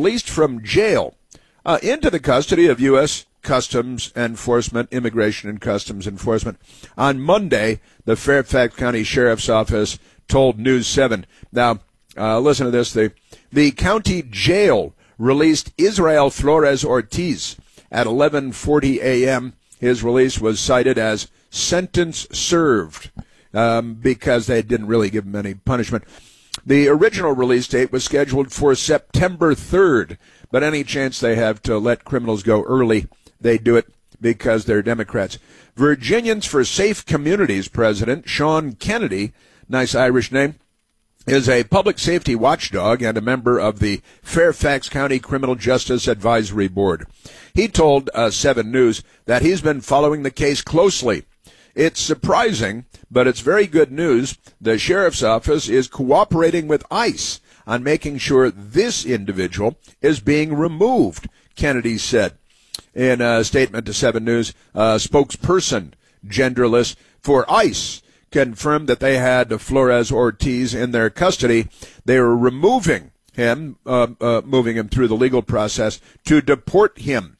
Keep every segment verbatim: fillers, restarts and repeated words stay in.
released from jail uh, into the custody of U S Customs Enforcement, Immigration and Customs Enforcement. On Monday, the Fairfax County Sheriff's Office told News seven. Now, uh, listen to this. The, the county jail released Israel Flores Ortiz at eleven forty a.m. His release was cited as sentence served um, because they didn't really give him any punishment. The original release date was scheduled for September third, but any chance they have to let criminals go early, they do it because they're Democrats. Virginians for Safe Communities President Sean Kennedy, nice Irish name, is a public safety watchdog and a member of the Fairfax County Criminal Justice Advisory Board. He told uh, seven News that he's been following the case closely. It's surprising, but it's very good news. The sheriff's office is cooperating with ICE on making sure this individual is being removed, Kennedy said. In a statement to seven News, a spokesperson, genderless, for ICE confirmed that they had Flores Ortiz in their custody. They were removing him, uh, uh, moving him through the legal process to deport him.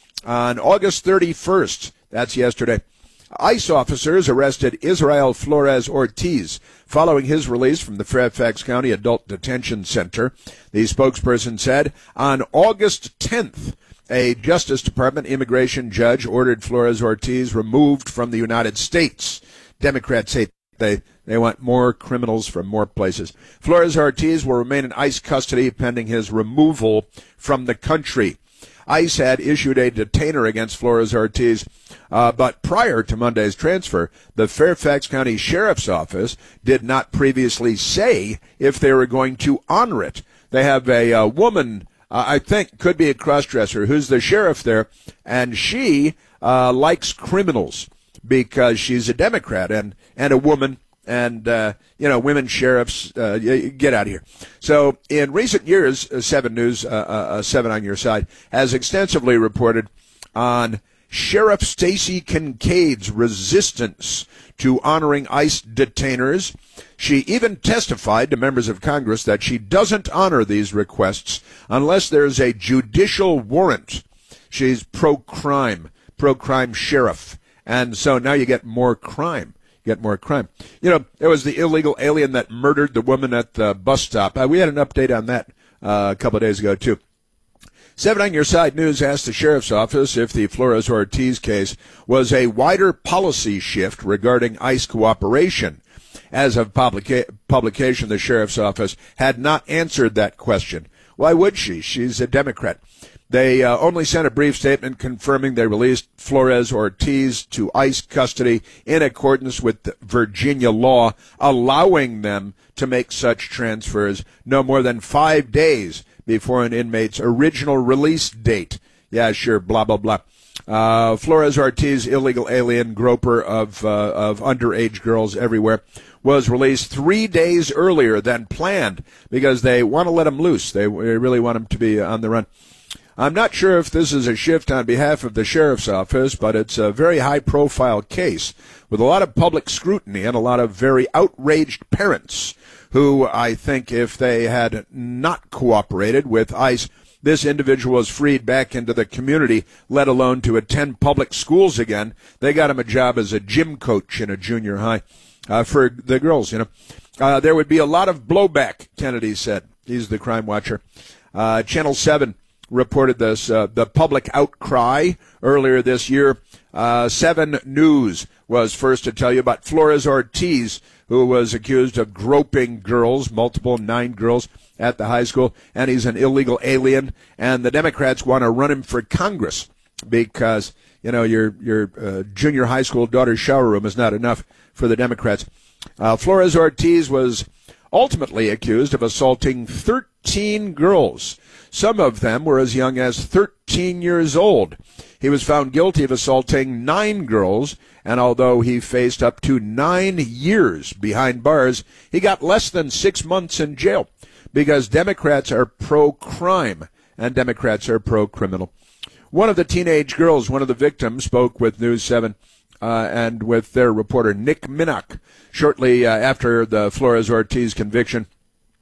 On August thirty-first, that's yesterday, ICE officers arrested Israel Flores Ortiz following his release from the Fairfax County Adult Detention Center. The spokesperson said on August tenth, a Justice Department immigration judge ordered Flores Ortiz removed from the United States. Democrats say they, they want more criminals from more places. Flores Ortiz will remain in ICE custody pending his removal from the country. ICE had issued a detainer against Flores Ortiz, uh, but prior to Monday's transfer, the Fairfax County Sheriff's Office did not previously say if they were going to honor it. They have a, a woman, uh, I think, could be a crossdresser, who's the sheriff there, and she uh, likes criminals because she's a Democrat and, and a woman. And, uh, you know, women sheriffs, uh, get out of here. So in recent years, uh, seven News, uh, uh, seven on your side, has extensively reported on Sheriff Stacey Kincaid's resistance to honoring ICE detainers. She even testified to members of Congress that she doesn't honor these requests unless there's a judicial warrant. She's pro-crime, pro-crime sheriff. And so now you get more crime. Get more crime. You know, there was the illegal alien that murdered the woman at the bus stop. Uh, we had an update on that uh, a couple of days ago, too. Seven on Your Side News asked the sheriff's office if the Flores Ortiz case was a wider policy shift regarding ICE cooperation. As of publica- publication, the sheriff's office had not answered that question. Why would she? She's a Democrat. They uh, only sent a brief statement confirming they released Flores Ortiz to ICE custody in accordance with the Virginia law, allowing them to make such transfers no more than five days before an inmate's original release date. Yeah, sure, blah, blah, blah. Uh, Flores Ortiz, illegal alien groper of, uh, of underage girls everywhere, was released three days earlier than planned because they want to let him loose. They, they really want him to be on the run. I'm not sure if this is a shift on behalf of the sheriff's office, but it's a very high-profile case with a lot of public scrutiny and a lot of very outraged parents who, I think, if they had not cooperated with ICE, this individual was freed back into the community, let alone to attend public schools again. They got him a job as a gym coach in a junior high uh, for the girls, you know. Uh, there would be a lot of blowback, Kennedy said. He's the crime watcher. Uh, Channel seven reported this, uh, the public outcry earlier this year. Uh, seven News was first to tell you about Flores Ortiz, who was accused of groping girls, multiple nine girls at the high school, and he's an illegal alien, and the Democrats want to run him for Congress because, you know, your your uh, junior high school daughter's shower room is not enough for the Democrats. Uh, Flores Ortiz was ultimately accused of assaulting thirteen girls. Some of them were as young as thirteen years old. He was found guilty of assaulting nine girls, and although he faced up to nine years behind bars, he got less than six months in jail because Democrats are pro-crime and Democrats are pro-criminal. One of the teenage girls, one of the victims, spoke with News seven uh, and with their reporter Nick Minnock shortly uh, after the Flores Ortiz conviction.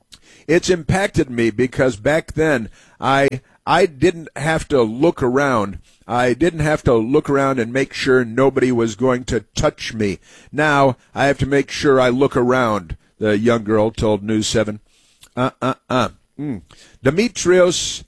it's impacted me because back then I I didn't have to look around. I didn't have to look around and make sure nobody was going to touch me. Now I have to make sure I look around, the young girl told News seven. Uh-uh-uh. Mm. Demetrios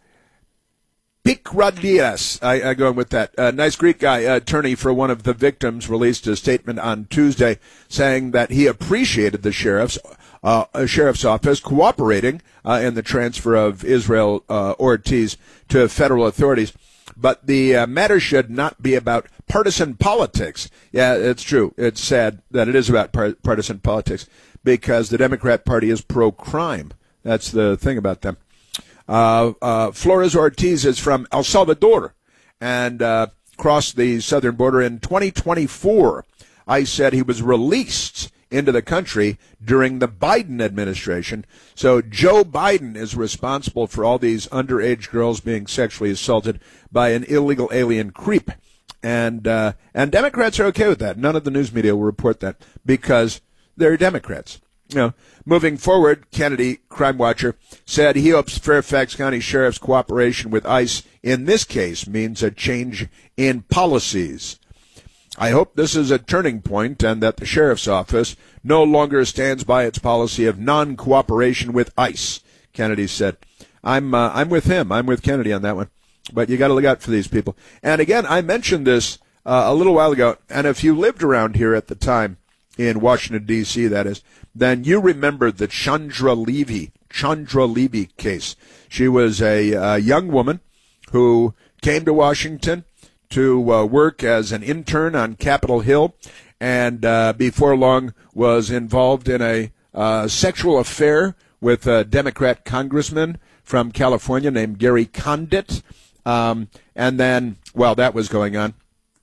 Pikradias, I, I go in with that. Uh, nice Greek guy, uh, attorney for one of the victims, released a statement on Tuesday saying that he appreciated the sheriff's uh, sheriff's office cooperating uh, in the transfer of Israel uh, Ortiz to federal authorities. But the uh, matter should not be about partisan politics. Yeah, it's true. It's sad that it is about par- partisan politics because the Democrat Party is pro-crime. That's the thing about them. Uh, uh, Flores Ortiz is from El Salvador and uh, crossed the southern border in twenty twenty-four. ICE said he was released into the country during the Biden administration. So Joe Biden is responsible for all these underage girls being sexually assaulted by an illegal alien creep. And uh, and Democrats are okay with that. None of the news media will report that because they're Democrats. You know, moving forward, Kennedy, crime watcher, said he hopes Fairfax County Sheriff's cooperation with ICE in this case means a change in policies. I hope this is a turning point and that the Sheriff's Office no longer stands by its policy of non-cooperation with ICE, Kennedy said. I'm uh, I'm with him. I'm with Kennedy on that one. But you got to look out for these people. And again, I mentioned this uh, a little while ago, and if you lived around here at the time, in Washington, D C, that is, then you remember the Chandra Levy, Chandra Levy case. She was a, a young woman who came to Washington to uh, work as an intern on Capitol Hill, and uh, before long was involved in a uh, sexual affair with a Democrat congressman from California named Gary Condit. Um, and then, while that was going on,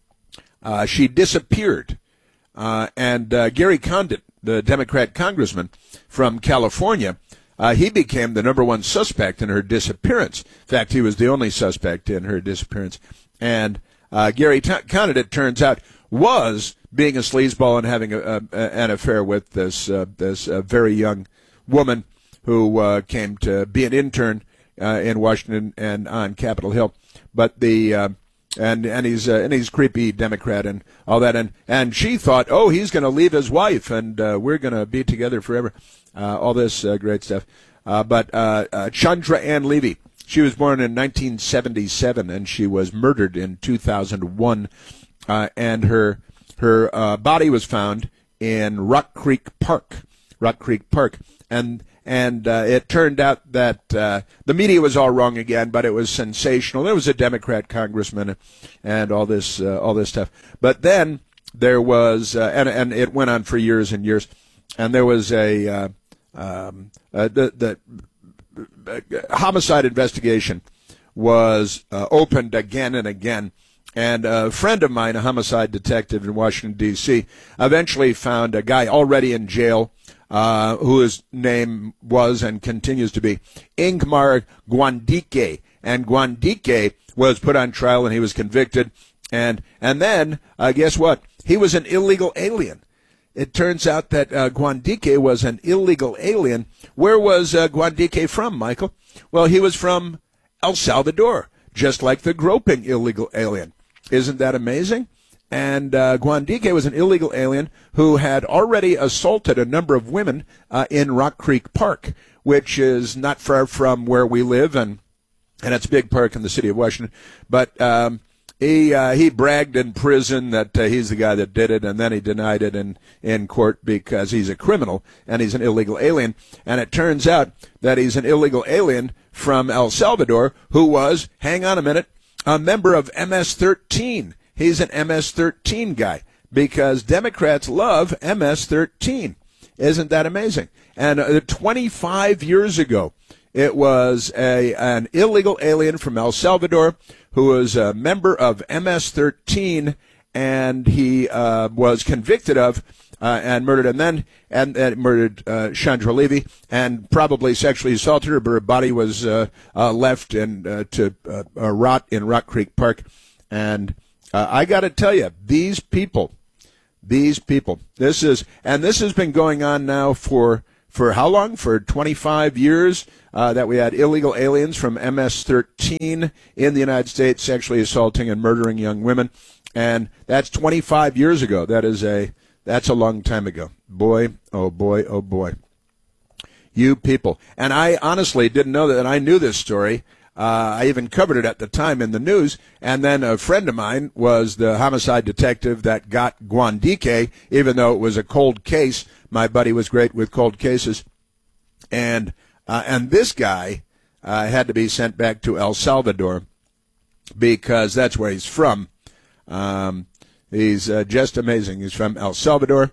uh, she disappeared. Uh, and uh, Gary Condit, the Democrat congressman from California, uh, he became the number one suspect in her disappearance. In fact, he was the only suspect in her disappearance. And uh, Gary T- Condit, it turns out, was being a sleazeball and having a, a, an affair with this uh, this uh, very young woman who uh, came to be an intern uh, in Washington and on Capitol Hill. But the uh, And and he's uh, and he's creepy Democrat and all that, and and she thought, oh, he's going to leave his wife and uh, we're going to be together forever, uh, all this uh, great stuff. Uh, but uh, uh, Chandra Ann Levy, she was born in nineteen seventy-seven and she was murdered in two thousand one, uh, and her her uh, body was found in Rock Creek Park, Rock Creek Park, and. And uh, it turned out that uh, the media was all wrong again, but it was sensational. There was a Democrat congressman and all this uh, all this stuff. But then there was, uh, and, and it went on for years and years, and there was a uh, um, uh, the, the homicide investigation was uh, opened again and again. And a friend of mine, a homicide detective in Washington, D C, eventually found a guy already in jail, Uh, whose name was and continues to be Ingmar Guandike. And Guandike was put on trial and he was convicted. And and then, uh, guess what? He was an illegal alien. It turns out that uh, Guandike was an illegal alien. Where was uh, Guandike from, Michael? Well, he was from El Salvador, just like the groping illegal alien. Isn't that amazing? And uh, Guandike was an illegal alien who had already assaulted a number of women uh, in Rock Creek Park, which is not far from where we live, and and it's a big park in the city of Washington. But um, he uh, he bragged in prison that uh, he's the guy that did it, and then he denied it in, in court because he's a criminal and he's an illegal alien. And it turns out that he's an illegal alien from El Salvador who was, hang on a minute, a member of M S thirteen. He's an M S thirteen guy because Democrats love M S thirteen. Isn't that amazing? And uh, twenty-five years ago, it was a an illegal alien from El Salvador who was a member of M S thirteen, and he uh, was convicted of uh, and murdered, and then and, and murdered uh, Chandra Levy, and probably sexually assaulted her, but her body was uh, uh, left and uh, to uh, uh, rot in Rock Creek Park, and. Uh, I got to tell you, these people, these people, this is, and this has been going on now for for how long? For twenty-five years uh, that we had illegal aliens from M S thirteen in the United States sexually assaulting and murdering young women. And that's twenty-five years ago. That is a, that's a long time ago. Boy, oh boy, oh boy. You people. And I honestly didn't know that. And I knew this story. Uh, I even covered it at the time in the news. And then a friend of mine was the homicide detective that got Guandike, even though it was a cold case. My buddy was great with cold cases. And uh, and this guy uh, had to be sent back to El Salvador because that's where he's from. Um, he's uh, just amazing. He's from El Salvador,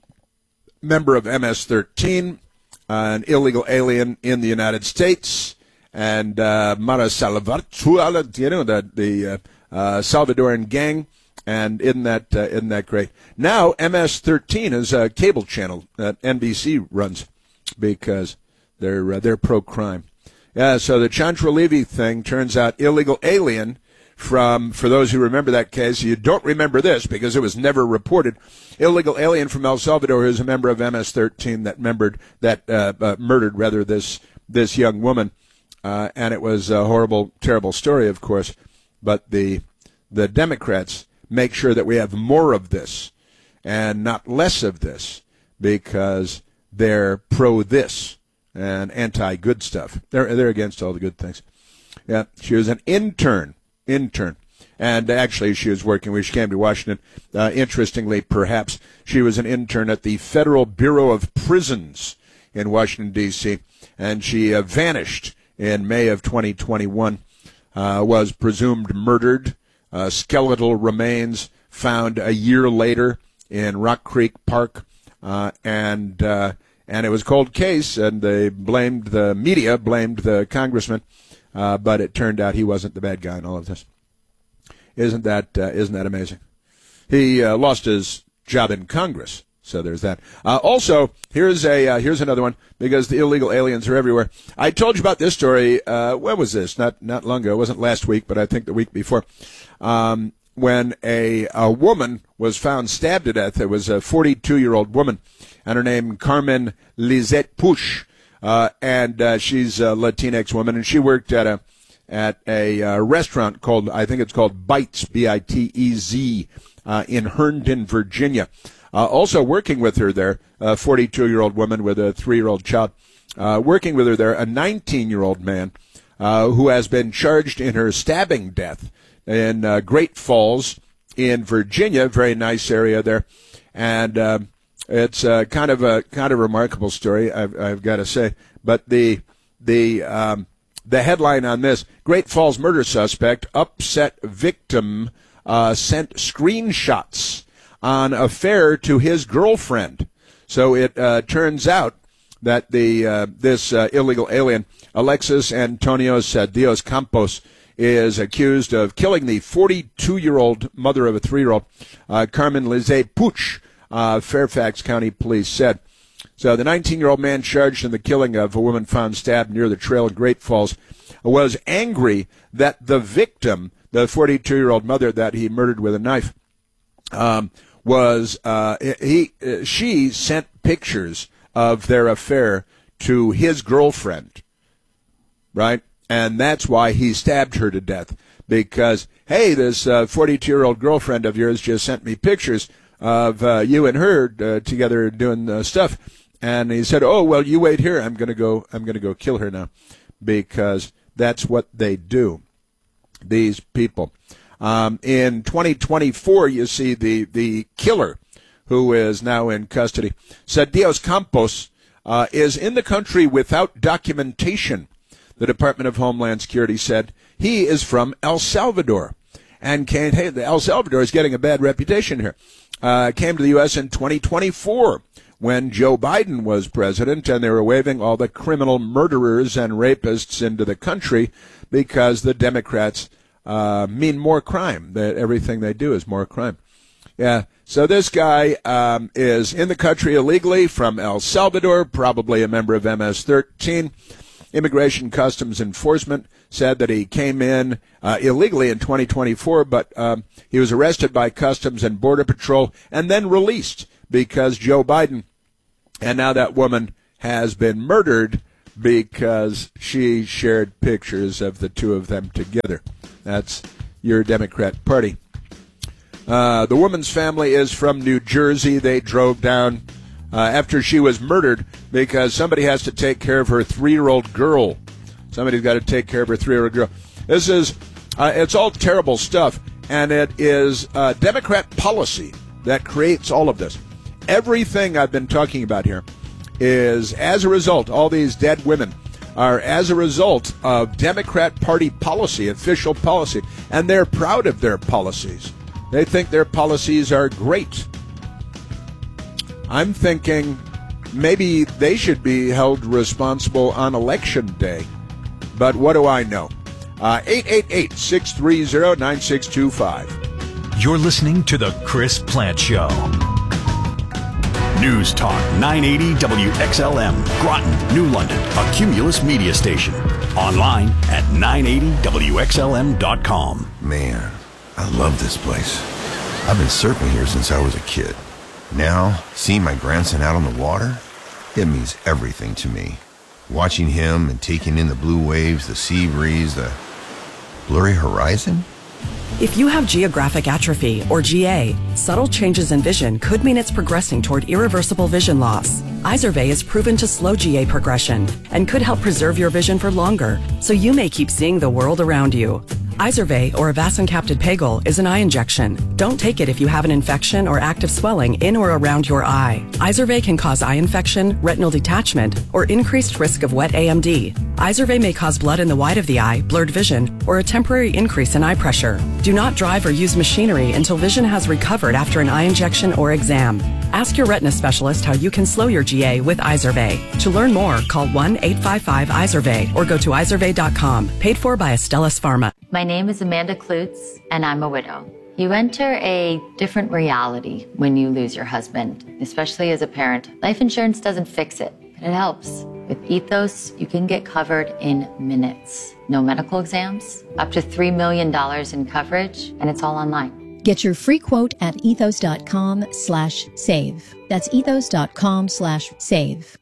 member of M S thirteen, uh, an illegal alien in the United States, and uh, Mara Salvatruala, you know, the, the uh, uh, Salvadoran gang. And isn't that, uh, isn't that great? Now, M S thirteen is a cable channel that N B C runs because they're, uh, they're pro-crime. Yeah, so the Chantra Levy thing turns out illegal alien from, for those who remember that case, you don't remember this because it was never reported. Illegal alien from El Salvador who's a member of M S thirteen that membered, that uh, uh, murdered rather this this young woman, uh, and it was a horrible, terrible story, of course. But the the Democrats make sure that we have more of this and not less of this because they're pro this and anti good stuff. They're they're against all the good things. Yeah, she was an intern. Intern. And actually, she was working when she came to Washington. Uh, interestingly, perhaps, she was an intern at the Federal Bureau of Prisons in Washington, D C, and she uh, vanished in May of twenty twenty-one, uh, was presumed murdered. Uh, skeletal remains found a year later in Rock Creek Park, uh, and uh, and it was a cold case, and they blamed the media, blamed the congressman. Uh, but it turned out he wasn't the bad guy in all of this. Isn't that uh, isn't that amazing? He uh, lost his job in Congress, so there's that. Uh, also, here's a uh, here's another one because the illegal aliens are everywhere. I told you about this story. Uh, when was this? Not not long ago. It wasn't last week, but I think the week before. Um, when a a woman was found stabbed to death. It was a forty-two-year-old woman, and her name Carmen Lizette Push. Uh, and uh, she's a Latinx woman, and she worked at a at a uh, restaurant called, I think it's called Bites, B I T E Z, uh, in Herndon, Virginia. Uh, also working with her there, a forty-two-year-old woman with a three-year-old child. Uh, working with her there, a nineteen-year-old man uh, who has been charged in her stabbing death in uh, Great Falls in Virginia, very nice area there, and. Uh, It's uh, kind of a kind of remarkable story, I've, I've got to say. But the the um, the headline on this: Great Falls murder suspect upset victim uh, sent screenshots on affair to his girlfriend. So it uh, turns out that the uh, this uh, illegal alien Alexis Antonio Dios Campos is accused of killing the forty-two-year-old mother of a three-year-old, uh, Carmen Lizette Puch. Uh, Fairfax County Police said. So the nineteen-year-old man charged in the killing of a woman found stabbed near the trail in Great Falls was angry that the victim, the forty-two-year-old mother that he murdered with a knife, um, was uh, he uh, she sent pictures of their affair to his girlfriend, right? And that's why he stabbed her to death because, hey, this uh, forty-two-year-old girlfriend of yours just sent me pictures of uh, you and her uh, together doing uh, stuff, and he said, "Oh well, you wait here. I'm gonna go. I'm gonna go kill her now," because that's what they do. These people. Um, in twenty twenty-four, you see the the killer, who is now in custody, Dios Campos, uh, is in the country without documentation. The Department of Homeland Security said he is from El Salvador, and can't. Hey, El Salvador is getting a bad reputation here. Uh, came to the U S in twenty twenty-four when Joe Biden was president, and they were waving all the criminal murderers and rapists into the country because the Democrats uh, mean more crime. That everything they do is more crime. Yeah. So this guy um, is in the country illegally from El Salvador, probably a member of M S thirteen. Immigration Customs Enforcement said that he came in uh, illegally in twenty twenty-four, but um, he was arrested by Customs and Border Patrol and then released because Joe Biden and now that woman has been murdered because she shared pictures of the two of them together. That's your Democrat Party. Uh, the woman's family is from New Jersey. They drove down uh, after she was murdered because somebody has to take care of her three-year-old girl. Somebody's got to take care of her three-year-old girl. This is, uh, it's all terrible stuff, and it is uh, Democrat policy that creates all of this. Everything I've been talking about here is as a result, all these dead women are as a result of Democrat Party policy, official policy, and they're proud of their policies. They think their policies are great. I'm thinking maybe they should be held responsible on Election Day. But what do I know? Uh, eight eight eight, six three zero, nine six two five. You're listening to The Chris Plante Show. News Talk nine eighty W X L M, Groton, New London, a Cumulus media station. Online at nine eighty W X L M dot com. Man, I love this place. I've been surfing here since I was a kid. Now, seeing my grandson out on the water, it means everything to me. Watching him and taking in the blue waves, the sea breeze, the blurry horizon. If you have geographic atrophy, or G A, subtle changes in vision could mean it's progressing toward irreversible vision loss. Izervay is proven to slow G A progression and could help preserve your vision for longer, so you may keep seeing the world around you. Izervay, or avacincaptad pegol, is an eye injection. Don't take it if you have an infection or active swelling in or around your eye. Izervay can cause eye infection, retinal detachment, or increased risk of wet A M D. Izervay may cause blood in the white of the eye, blurred vision, or a temporary increase in eye pressure. Do not drive or use machinery until vision has recovered after an eye injection or exam. Ask your retina specialist how you can slow your G A with Izervay. To learn more, call one eight five five Izervay or go to izervay dot com. Paid for by Astellas Pharma. My name is Amanda Klutz, and I'm a widow. You enter a different reality when you lose your husband, especially as a parent. Life insurance doesn't fix it, but it helps. With Ethos, you can get covered in minutes. No medical exams, up to three million dollars in coverage, and it's all online. Get your free quote at ethos dot com slash save. That's ethos dot com slash save.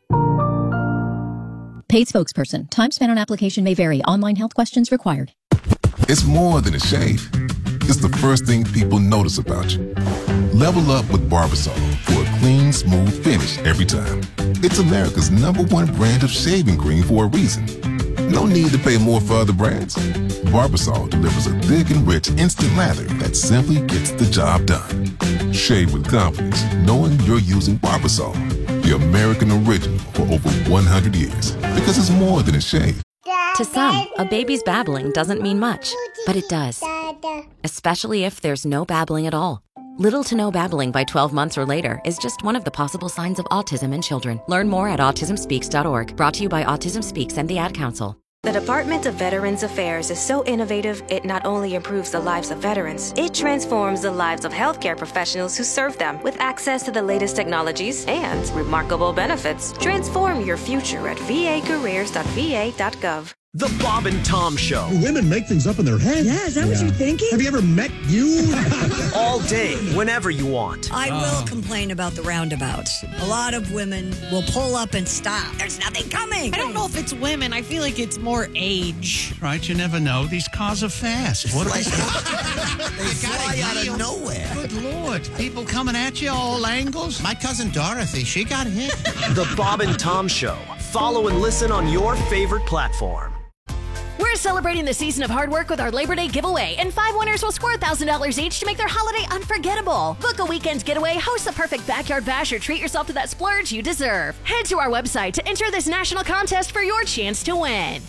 Paid spokesperson. Time spent on application may vary. Online health questions required. It's more than a shave. It's the first thing people notice about you. Level up with Barbasol for a clean, smooth finish every time. It's America's number one brand of shaving cream for a reason. No need to pay more for other brands. Barbasol delivers a thick and rich instant lather that simply gets the job done. Shave with confidence, knowing you're using Barbasol, the American original for over one hundred years. Because it's more than a shave. To some, a baby's babbling doesn't mean much, but it does. Especially if there's no babbling at all. Little to no babbling by twelve months or later is just one of the possible signs of autism in children. Learn more at autism speaks dot org. Brought to you by Autism Speaks and the Ad Council. The Department of Veterans Affairs is so innovative, it not only improves the lives of veterans, it transforms the lives of healthcare professionals who serve them with access to the latest technologies and remarkable benefits. Transform your future at v a careers dot v a dot gov. The Bob and Tom Show. Women make things up in their head. Yeah, is that yeah. what you're thinking? Have you ever met you? All day, whenever you want. I uh. will complain about the roundabouts. A lot of women will pull up and stop. There's nothing coming. I don't know if it's women. I feel like it's more age. Right, you never know. These cars are fast. What they fly out of nowhere. Good Lord. People coming at you all angles. My cousin Dorothy, she got hit. The Bob and Tom Show. Follow and listen on your favorite platform. We're celebrating the season of hard work with our Labor Day giveaway, and five winners will score one thousand dollars each to make their holiday unforgettable. Book a weekend getaway, host the perfect backyard bash, or treat yourself to that splurge you deserve. Head to our website to enter this national contest for your chance to win.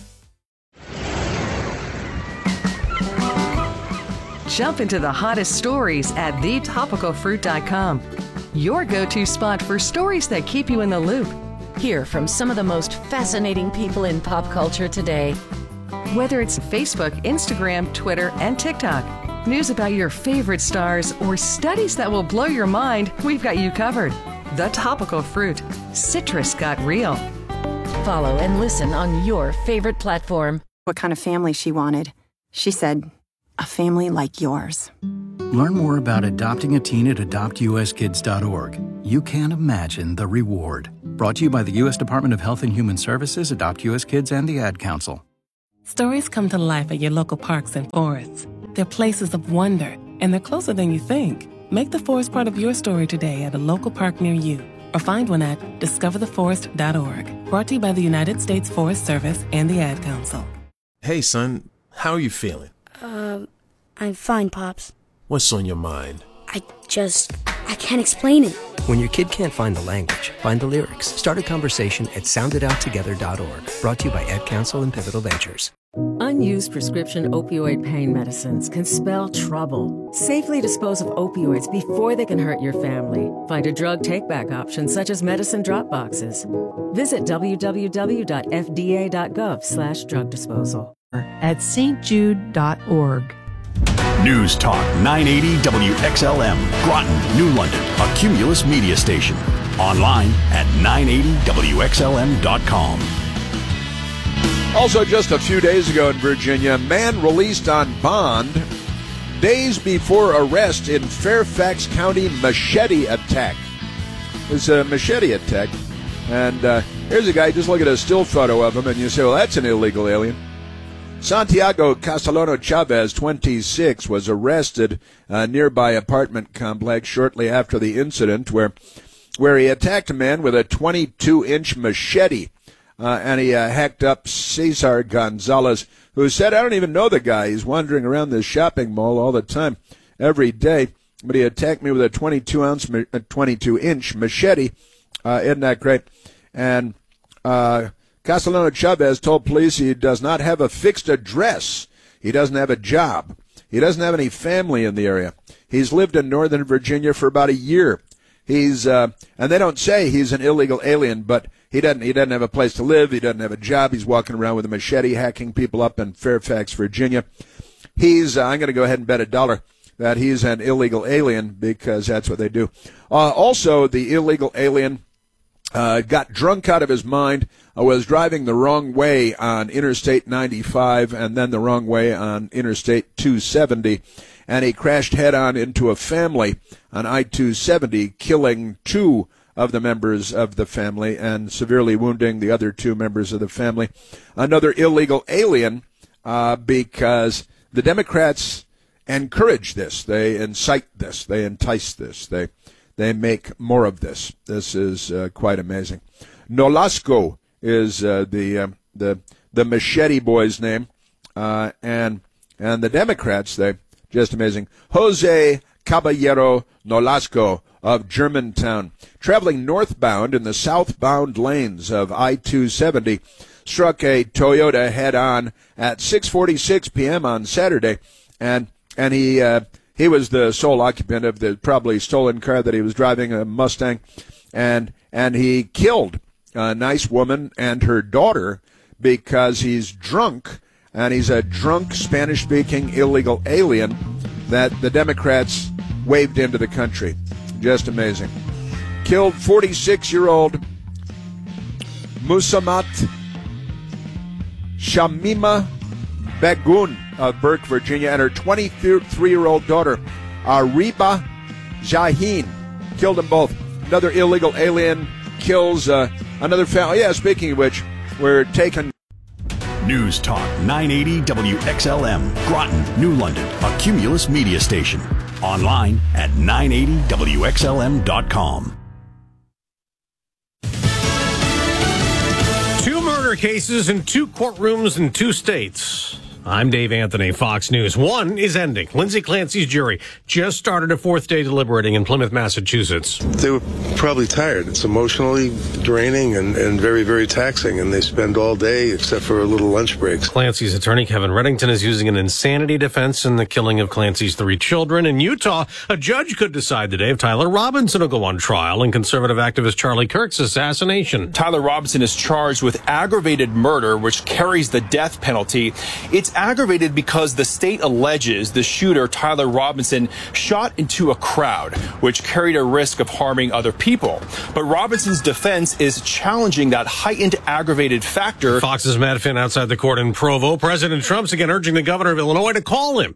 Jump into the hottest stories at the topical fruit dot com. Your go-to spot for stories that keep you in the loop. Hear from some of the most fascinating people in pop culture today. Whether it's Facebook, Instagram, Twitter, and TikTok, news about your favorite stars, or studies that will blow your mind, we've got you covered. The Topical Fruit. Citrus got real. Follow and listen on your favorite platform. What kind of family she wanted. She said, a family like yours. Learn more about adopting a teen at adopt u s kids dot org. You can't imagine the reward. Brought to you by the U S Department of Health and Human Services, Adopt U S Kids, and the Ad Council. Stories come to life at your local parks and forests. They're places of wonder, and they're closer than you think. Make the forest part of your story today at a local park near you, or find one at discover the forest dot org. Brought to you by the United States Forest Service and the Ad Council. Hey, son, how are you feeling? Uh, I'm fine, Pops. What's on your mind? I just, I can't explain it. When your kid can't find the language, find the lyrics. Start a conversation at sound it out together dot org. Brought to you by Ad Council and Pivotal Ventures. Unused prescription opioid pain medicines can spell trouble. Safely dispose of opioids before they can hurt your family. Find a drug take-back option such as medicine drop boxes. Visit w w w dot f d a dot gov slash drug disposal. At s t jude dot org. News Talk nine eighty W X L M, Groton, New London, a Cumulus media station. Online at nine eighty W X L M dot com. Also, just a few days ago in Virginia, man released on bond days before arrest in Fairfax County machete attack. It's a machete attack. And uh, here's a guy, just look at a still photo of him, and you say, well, that's an illegal alien. Santiago Castellano Chavez, twenty-six, was arrested in a nearby apartment complex shortly after the incident where where he attacked a man with a twenty-two inch machete. Uh, and he uh, hacked up Cesar Gonzalez, who said, I don't even know the guy. He's wandering around this shopping mall all the time, every day. But he attacked me with a twenty-two ounce, twenty-two inch machete. Uh, isn't that great? And uh, Castellano Chavez told police he does not have a fixed address. He doesn't have a job. He doesn't have any family in the area. He's lived in Northern Virginia for about a year. He's uh, and they don't say he's an illegal alien, but he doesn't. He doesn't have a place to live. He doesn't have a job. He's walking around with a machete, hacking people up in Fairfax, Virginia. He's. Uh, I'm going to go ahead and bet a dollar that he's an illegal alien because that's what they do. Uh, also, the illegal alien uh, got drunk out of his mind. Uh, was driving the wrong way on Interstate ninety-five and then the wrong way on Interstate two seventy. And he crashed head-on into a family on I two seventy, killing two of the members of the family and severely wounding the other two members of the family. Another illegal alien uh, because the Democrats encourage this. They incite this. They entice this. They they make more of this. This is uh, quite amazing. Nolasco is uh, the uh, the the machete boy's name, uh, and and the Democrats, they just amazing. Jose Caballero Nolasco of Germantown, traveling northbound in the southbound lanes of I two seventy, struck a Toyota head-on at six forty-six p.m. on Saturday, and and he uh, he was the sole occupant of the probably stolen car that he was driving, a Mustang, and and he killed a nice woman and her daughter because he's drunk. And he's a drunk, Spanish-speaking illegal alien that the Democrats waved into the country. Just amazing. Killed forty-six-year-old Musamat Shamima Begun of Burke, Virginia, and her twenty-three-year-old daughter, Ariba Jahin. Killed them both. Another illegal alien kills uh, another family. Yeah, speaking of which, we're taking... News Talk nine eighty W X L M, Groton, New London, a Cumulus media station. Online at nine eighty W X L M dot com. Two murder cases in two courtrooms in two states. I'm Dave Anthony, Fox News. One is ending. Lindsay Clancy's jury just started a fourth day deliberating in Plymouth, Massachusetts. They were probably tired. It's emotionally draining and, and very, very taxing, and they spend all day except for a little lunch breaks. Clancy's attorney, Kevin Reddington, is using an insanity defense in the killing of Clancy's three children. In Utah, a judge could decide today if Tyler Robinson will go on trial in conservative activist Charlie Kirk's assassination. Tyler Robinson is charged with aggravated murder, which carries the death penalty. It's aggravated because the state alleges the shooter, Tyler Robinson, shot into a crowd, which carried a risk of harming other people. But Robinson's defense is challenging that heightened aggravated factor. Fox's Matt Finn outside the court in Provo. President Trump's again urging the governor of Illinois to call him.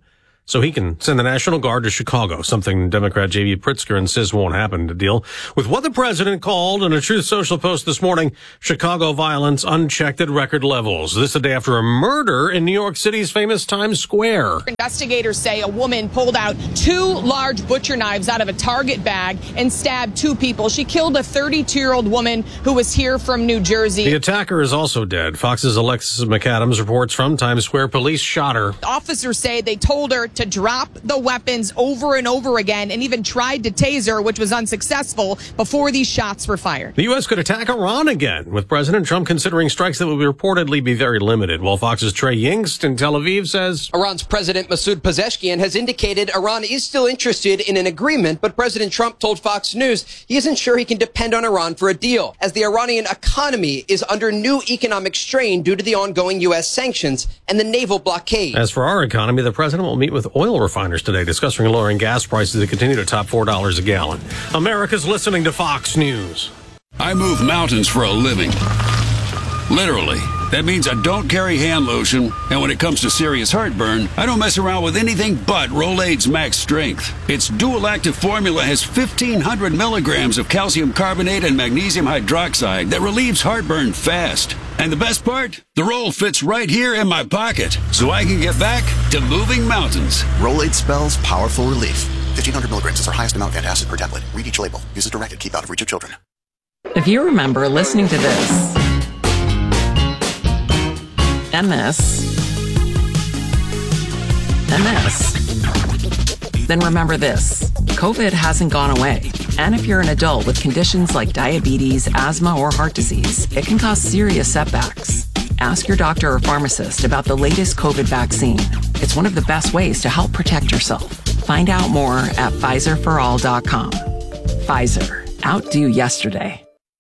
so he can send the National Guard to Chicago, something Democrat J B Pritzker insists won't happen, to deal with what the president called in a Truth Social post this morning, Chicago violence unchecked at record levels. This a day after a murder in New York City's famous Times Square. Investigators say a woman pulled out two large butcher knives out of a Target bag and stabbed two people. She killed a thirty-two-year-old woman who was here from New Jersey. The attacker is also dead. Fox's Alexis McAdams reports from Times Square police shot her. Officers say they told her to drop the weapons over and over again and even tried to tase her, which was unsuccessful, before these shots were fired. The U S could attack Iran again, with President Trump considering strikes that will reportedly be very limited, while Fox's Trey Yingst in Tel Aviv says Iran's President Masoud Pezeshkian has indicated Iran is still interested in an agreement, but President Trump told Fox News he isn't sure he can depend on Iran for a deal, as the Iranian economy is under new economic strain due to the ongoing U S sanctions and the naval blockade. As for our economy, the president will meet with oil refiners today, discussing lowering gas prices that continue to top four dollars a gallon. America's listening to Fox News. I move mountains for a living. Literally. That means I don't carry hand lotion, and when it comes to serious heartburn, I don't mess around with anything but Rolaids Max Strength. Its dual-active formula has fifteen hundred milligrams of calcium carbonate and magnesium hydroxide that relieves heartburn fast. And the best part? The roll fits right here in my pocket, so I can get back to moving mountains. Rolaids spells powerful relief. fifteen hundred milligrams is our highest amount of antacid per tablet. Read each label. Use as directed. Keep out of reach of children. If you remember listening to this, and this, and this, then remember this. COVID hasn't gone away. And if you're an adult with conditions like diabetes, asthma, or heart disease, it can cause serious setbacks. Ask your doctor or pharmacist about the latest COVID vaccine. It's one of the best ways to help protect yourself. Find out more at Pfizer for all dot com. Pfizer. Outdo yesterday.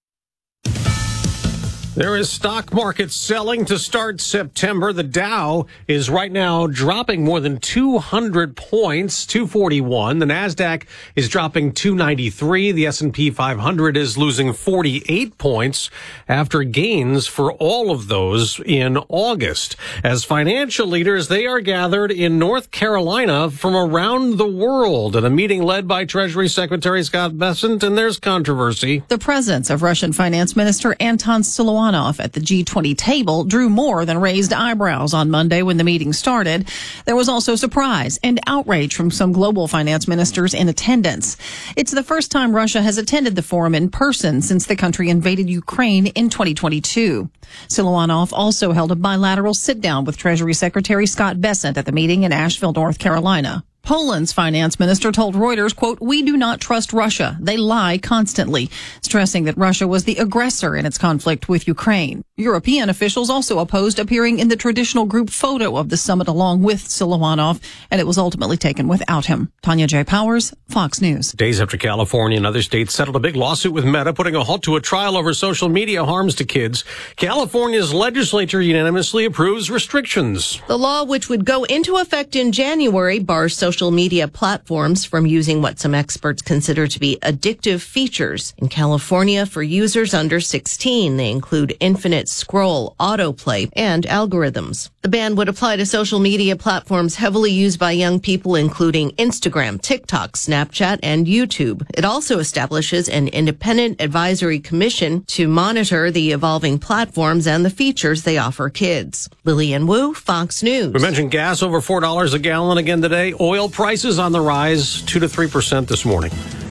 There is stock market selling to start September. The Dow is right now dropping more than two hundred points, two forty-one. The Nasdaq is dropping two ninety-three. The S and P five hundred is losing forty-eight points after gains for all of those in August. As financial leaders, they are gathered in North Carolina from around the world at a meeting led by Treasury Secretary Scott Bessent, and there's controversy. The presence of Russian Finance Minister Anton Siluanov at the G twenty table drew more than raised eyebrows on Monday when the meeting started. There was also surprise and outrage from some global finance ministers in attendance. It's the first time Russia has attended the forum in person since the country invaded Ukraine in twenty twenty-two. Siluanov also held a bilateral sit-down with Treasury Secretary Scott Bessent at the meeting in Asheville, North Carolina. Poland's finance minister told Reuters, quote, "We do not trust Russia. They lie constantly," stressing that Russia was the aggressor in its conflict with Ukraine. European officials also opposed appearing in the traditional group photo of the summit along with Siluanov, and it was ultimately taken without him. Tanya J. Powers, Fox News. Days after California and other states settled a big lawsuit with Meta, putting a halt to a trial over social media harms to kids, California's legislature unanimously approves restrictions. The law, which would go into effect in January, bars social Social media platforms from using what some experts consider to be addictive features. In California, for users under sixteen, they include infinite scroll, autoplay, and algorithms. The ban would apply to social media platforms heavily used by young people, including Instagram, TikTok, Snapchat, and YouTube. It also establishes an independent advisory commission to monitor the evolving platforms and the features they offer kids. Lillian Wu, Fox News. We mentioned gas over four dollars a gallon again today. Oil prices on the rise, two to three percent this morning.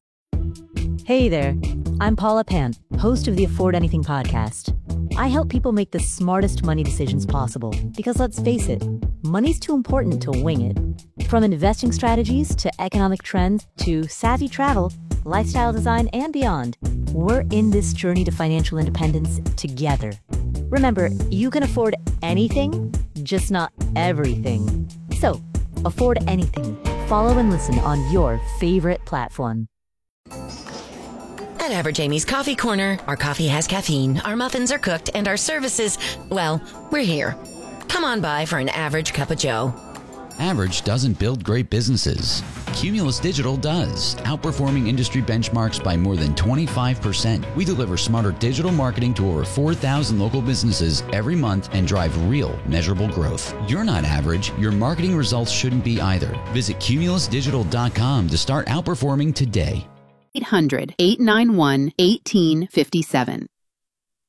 Hey there, I'm Paula Pan, host of the Afford Anything podcast. I help people make the smartest money decisions possible because, let's face it, money's too important to wing it. From investing strategies to economic trends to savvy travel, lifestyle design, and beyond, we're in this journey to financial independence together. Remember, you can afford anything, just not everything. So, afford anything. Follow and listen on your favorite platform. At Average Amy's Coffee Corner, our coffee has caffeine, our muffins are cooked, and our services, well, we're here. Come on by for an average cup of joe. Average doesn't build great businesses. Cumulus Digital does, outperforming industry benchmarks by more than twenty-five percent. We deliver smarter digital marketing to over four thousand local businesses every month and drive real, measurable growth. You're not average. Your marketing results shouldn't be either. Visit cumulus digital dot com to start outperforming today. eight hundred, eight nine one, one eight five seven.